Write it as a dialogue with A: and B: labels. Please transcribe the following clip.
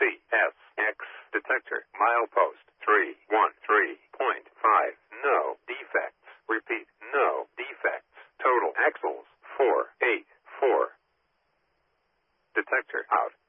A: CSX detector. Milepost 313.5. No defects. Repeat, no defects. Total axles 484. Detector out.